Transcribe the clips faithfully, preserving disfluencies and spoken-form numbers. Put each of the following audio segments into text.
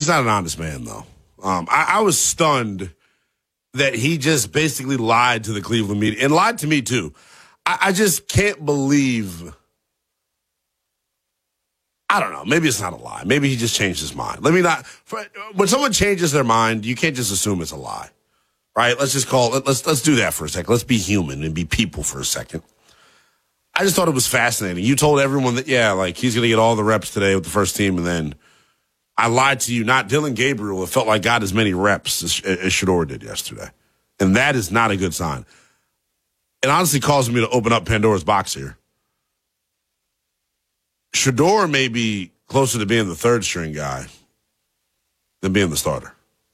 not an honest man, though. Um, I, I was stunned that he just basically lied to the Cleveland media and lied to me, too. I, I just can't believe. I don't know. Maybe it's not a lie. Maybe he just changed his mind. Let me not. For, when someone changes their mind, you can't just assume it's a lie. Right? Let's just call it. Let's, let's do that for a second. Let's be human and be people for a second. I just thought it was fascinating. You told everyone that, yeah, like he's going to get all the reps today with the first team, and then I lied to you. Not Dylan Gabriel. It felt like got as many reps as, as Shedeur did yesterday, and that is not a good sign. It honestly causes me to open up Pandora's box here. Shedeur may be closer to being the third string guy than being the starter.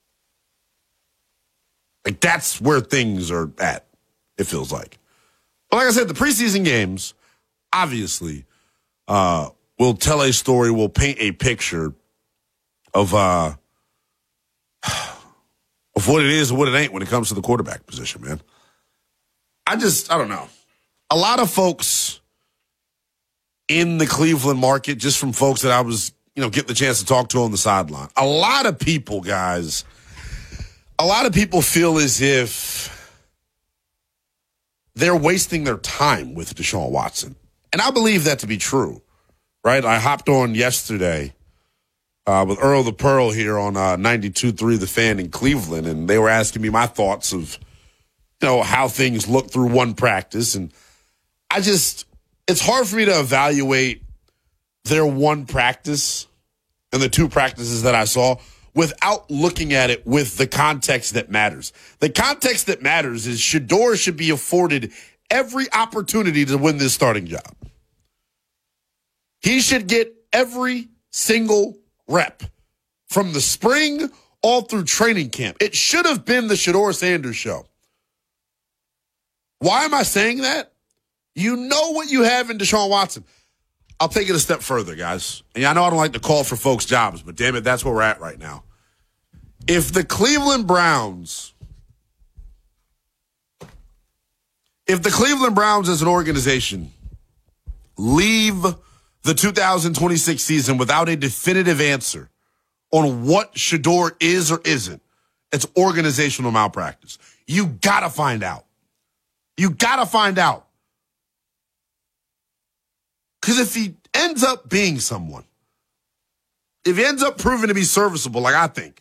Like that's where things are at. It feels like. But like I said, the preseason games, obviously, uh, will tell a story, will paint a picture of uh, of what it is and what it ain't when it comes to the quarterback position, man. I just, I don't know. A lot of folks in the Cleveland market, just from folks that I was, you know, getting the chance to talk to on the sideline, a lot of people, guys, a lot of people feel as if they're wasting their time with Deshaun Watson. And I believe that to be true, right? I hopped on yesterday uh, with Earl the Pearl here on uh, ninety-two point three The Fan in Cleveland, and they were asking me my thoughts of, you know, how things look through one practice. And I just, it's hard for me to evaluate their one practice and the two practices that I saw without looking at it with the context that matters. The context that matters is Shedeur should be afforded every opportunity to win this starting job. He should get every single rep from the spring all through training camp. It should have been the Shedeur Sanders show. Why am I saying that? You know what you have in Deshaun Watson. I'll take it a step further, guys. And I know I don't like to call for folks' jobs, but damn it, that's where we're at right now. If the Cleveland Browns, if the Cleveland Browns as an organization leave the two thousand twenty-six season without a definitive answer on what Shedeur is or isn't, it's organizational malpractice. You gotta find out. You gotta find out. Because if he ends up being someone, if he ends up proving to be serviceable, like I think,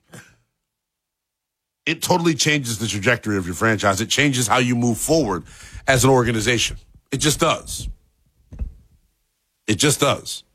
it totally changes the trajectory of your franchise. It changes how you move forward as an organization. It just does. It just does.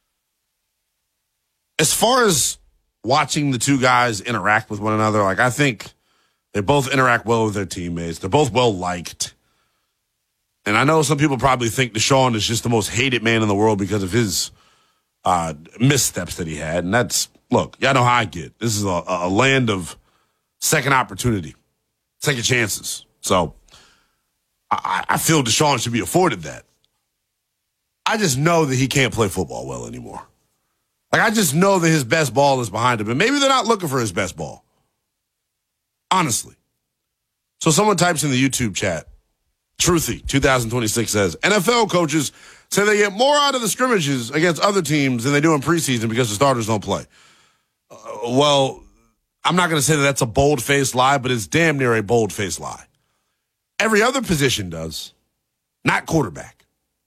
As far as watching the two guys interact with one another, like I think they both interact well with their teammates. They're both well liked. And I know some people probably think Deshaun is just the most hated man in the world because of his uh, missteps that he had. And that's, look, y'all know how I get. This is a, a land of second opportunity, second chances. So I, I feel Deshaun should be afforded that. I just know that he can't play football well anymore. Like, I just know that his best ball is behind him. And maybe they're not looking for his best ball. Honestly. So someone types in the YouTube chat, Truthy, two thousand twenty-six says, N F L coaches say they get more out of the scrimmages against other teams than they do in preseason because the starters don't play. Uh, well, I'm not going to say that that's a bold-faced lie, but it's damn near a bold-faced lie. Every other position does, not quarterback.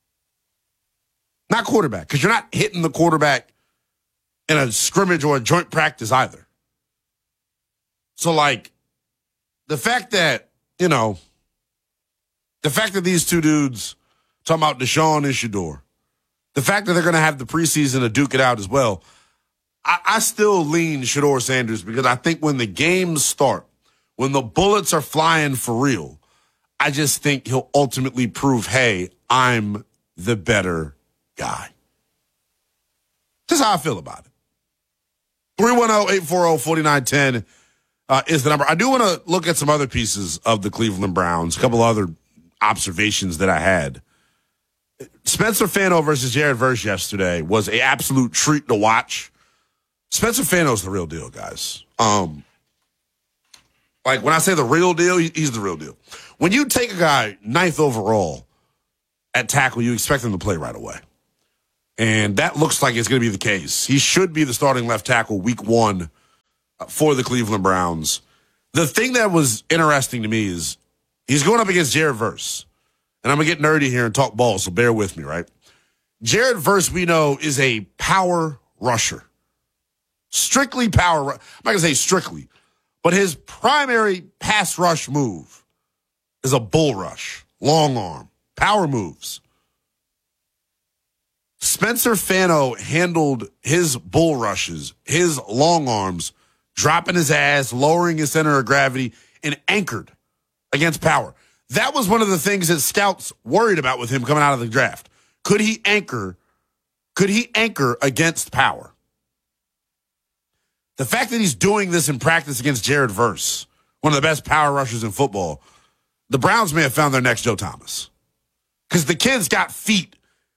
Not quarterback, because you're not hitting the quarterback in a scrimmage or a joint practice either. So, like, the fact that, you know, the fact that these two dudes, talking about Deshaun and Shedeur, the fact that they're going to have the preseason to duke it out as well, I, I still lean Shedeur Sanders because I think when the games start, when the bullets are flying for real, I just think he'll ultimately prove, hey, I'm the better guy. That's how I feel about it. three one zero, eight four zero, four nine one zero uh, is the number. I do want to look at some other pieces of the Cleveland Browns, a couple other observations that I had. Spencer Fano versus Jared Verse yesterday was an absolute treat to watch. Spencer Fano's the real deal, guys. Um, like, when I say the real deal, he's the real deal. When you take a guy ninth overall at tackle, you expect him to play right away. And that looks like it's going to be the case. He should be the starting left tackle week one for the Cleveland Browns. The thing that was interesting to me is he's going up against Jared Verse. And I'm going to get nerdy here and talk ball, so bear with me, right? Jared Verse, we know, is a power rusher. Strictly power. I'm not going to say strictly, but his primary pass rush move is a bull rush, long arm, power moves. Spencer Fano handled his bull rushes, his long arms, dropping his ass, lowering his center of gravity, and anchored against power. That was one of the things that scouts worried about with him coming out of the draft. Could he anchor? Could he anchor against power? The fact that he's doing this in practice against Jared Verse, one of the best power rushers in football, the Browns may have found their next Joe Thomas. Because the kid's got feet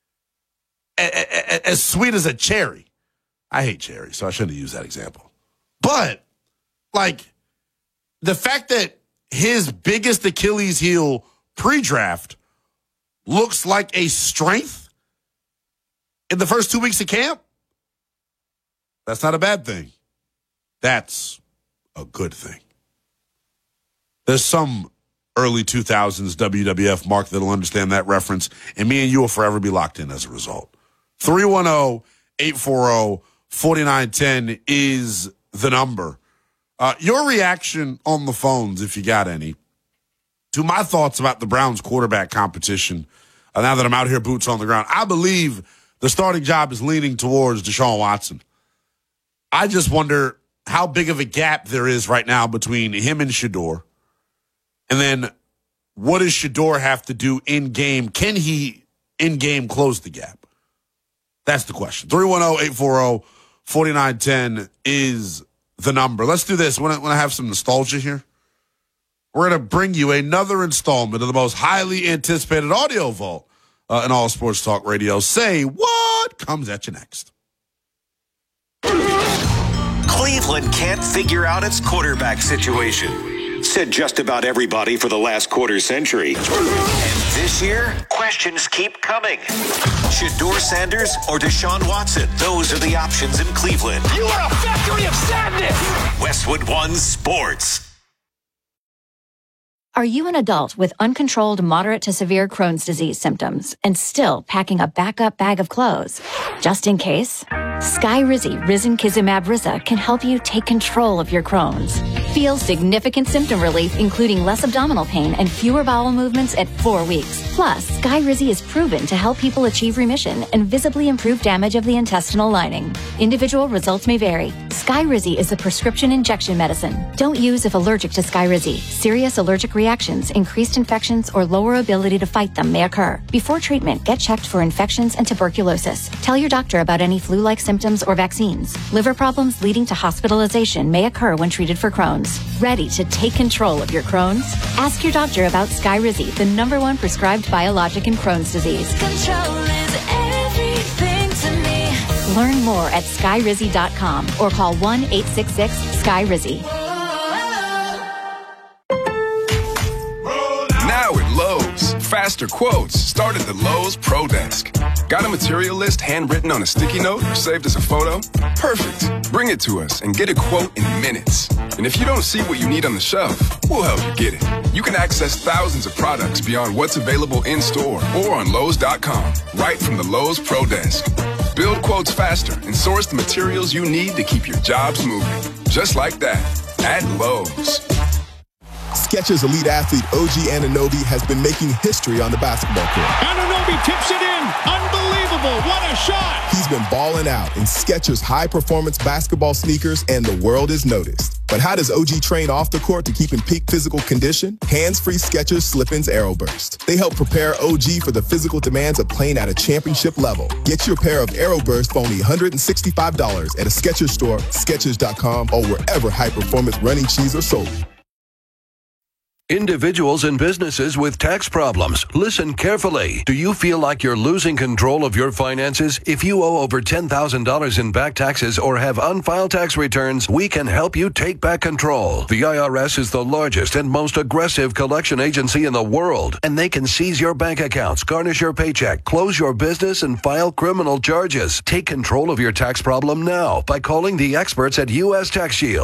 as sweet as a cherry. I hate cherry, so I shouldn't have used that example. But, like, the fact that his biggest Achilles heel pre-draft looks like a strength in the first two weeks of camp, that's not a bad thing. That's a good thing. There's some early two thousands W W F mark that'll understand that reference, and me and you will forever be locked in as a result. three one zero, eight four zero, four nine one zero is the number. Uh, your reaction on the phones, if you got any, to my thoughts about the Browns quarterback competition, uh, now that I'm out here boots on the ground. I believe the starting job is leaning towards Deshaun Watson. I just wonder how big of a gap there is right now between him and Shedeur. And then what does Shedeur have to do in-game? Can he, in-game, close the gap? That's the question. three one zero, eight four zero, four nine one zero is the number. Let's do this. When I, when I have some nostalgia here, we're going to bring you another installment of the most highly anticipated audio vault uh, in all sports talk radio. Say what comes at you next. Cleveland can't figure out its quarterback situation. Said just about everybody for the last quarter century. And this year, questions keep coming. Shedeur Sanders or Deshaun Watson? Those are the options in Cleveland. You are a factory of sadness! Westwood One Sports. Are you an adult with uncontrolled moderate to severe Crohn's disease symptoms and still packing a backup bag of clothes? Just in case? Skyrizi Risankizumab Riza can help you take control of your Crohn's. Feel significant symptom relief, including less abdominal pain and fewer bowel movements at four weeks. Plus, Skyrizi is proven to help people achieve remission and visibly improve damage of the intestinal lining. Individual results may vary. Skyrizi is a prescription injection medicine. Don't use if allergic to Skyrizi. Serious allergic reactions, increased infections, or lower ability to fight them may occur. Before treatment, get checked for infections and tuberculosis. Tell your doctor about any flu-like symptoms or vaccines. Liver problems leading to hospitalization may occur when treated for Crohn's. Ready to take control of your Crohn's? Ask your doctor about Skyrizi, the number one prescribed biologic in Crohn's disease. Control is everything to me. Learn more at skyrizi dot com or call one eight six six Skyrizi. Now at Lowe's, faster quotes start at the Lowe's Pro Desk. Got a material list handwritten on a sticky note or saved as a photo? Perfect. Bring it to us and get a quote in minutes. And if you don't see what you need on the shelf, we'll help you get it. You can access thousands of products beyond what's available in store or on Lowe's dot com, right from the Lowe's Pro Desk. Build quotes faster and source the materials you need to keep your jobs moving. Just like that, at Lowe's. Skechers elite athlete O G Anunoby has been making history on the basketball court. Anunoby tips it in. Unbelievable. What a shot. He's been balling out in Skechers high-performance basketball sneakers, and the world is noticed. But how does O G train off the court to keep in peak physical condition? Hands-free Skechers Slip-ins Aeroburst. They help prepare O G for the physical demands of playing at a championship level. Get your pair of Aeroburst for only one hundred sixty-five dollars at a Skechers store, Skechers dot com, or wherever high-performance running shoes are sold. Individuals and businesses with tax problems, listen carefully. Do you feel like you're losing control of your finances? If you owe over ten thousand dollars in back taxes or have unfiled tax returns, we can help you take back control. The I R S is the largest and most aggressive collection agency in the world, and they can seize your bank accounts, garnish your paycheck, close your business, and file criminal charges. Take control of your tax problem now by calling the experts at U S Tax Shield.